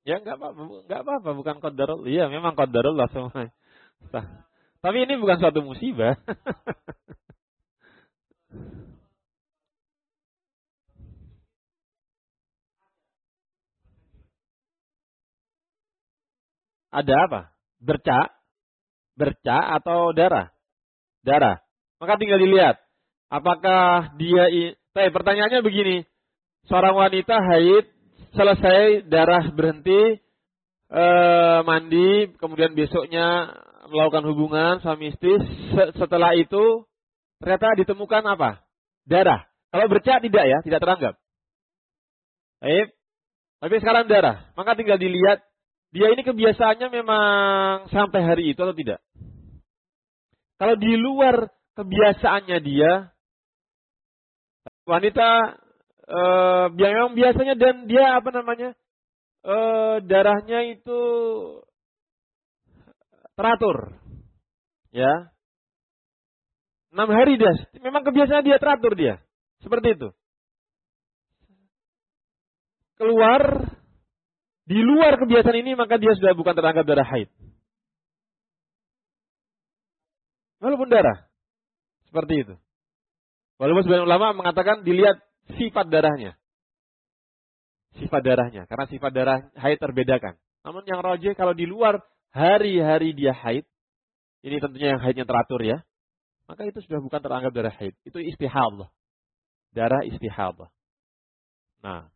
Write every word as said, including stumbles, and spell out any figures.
Ya nggak apa-apa, nggak apa-apa, bukan qadarullah. Iya, memang qadarullah semua. Tapi ini bukan suatu musibah. Ada apa? Bercak, bercak atau darah? Darah. Maka tinggal dilihat. Apakah dia... I... Tapi pertanyaannya begini. Seorang wanita haid, selesai darah berhenti, eh, mandi, kemudian besoknya melakukan hubungan suami istri. Setelah itu, ternyata ditemukan apa? Darah. Kalau bercak tidak ya, tidak teranggap. Baik. Tapi sekarang darah. Maka tinggal dilihat, dia ini kebiasaannya memang sampai hari itu atau tidak. Kalau di luar kebiasaannya dia, wanita eh, memang biasanya dan dia apa namanya eh, darahnya itu teratur, ya enam hari dia, memang kebiasaan dia teratur dia, seperti itu. Keluar di luar kebiasaan ini maka dia sudah bukan teranggap darah haid. Walaupun darah. Seperti itu. Walaupun sebagian ulama mengatakan dilihat sifat darahnya. Sifat darahnya. Karena sifat darah haid terbedakan. Namun yang rajih kalau di luar hari-hari dia haid. Ini tentunya yang haidnya teratur ya. Maka itu sudah bukan teranggap darah haid. Itu istihadah. Darah istihadah. Nah.